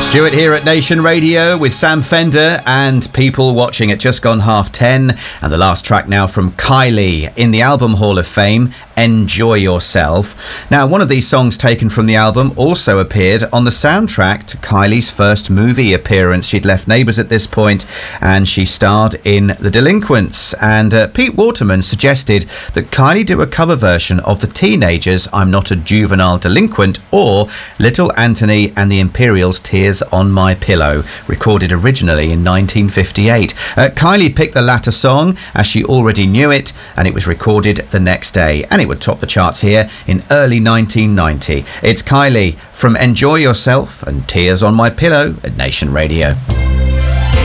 Stuart here at Nation Radio with Sam Fender and people watching at just gone 10:30. And the last track now from Kylie in the Album Hall of Fame, Enjoy Yourself. Now, one of these songs taken from the album also appeared on the soundtrack to Kylie's first movie appearance. She'd left Neighbours at this point and she starred in The Delinquents. And Pete Waterman suggested that Kylie do a cover version of The Teenagers' I'm Not a Juvenile Delinquent or Little Anthony and the Imperials' Tears on My Pillow, recorded originally in 1958. Kylie picked the latter song as she already knew it, and it was recorded the next day, and it would top the charts here in early 1990. It's Kylie from Enjoy Yourself and Tears on My Pillow at Nation Radio.